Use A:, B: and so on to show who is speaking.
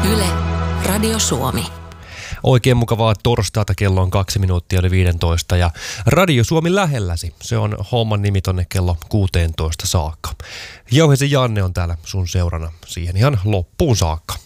A: Yle, Radio Suomi.
B: Oikein mukavaa torstaita, kello on 2 minuuttia yli 15 ja Radio Suomi lähelläsi. Se on homman nimi tonne kello 16 saakka. Jouhesi Janne on täällä sun seurana siihen ihan loppuun saakka.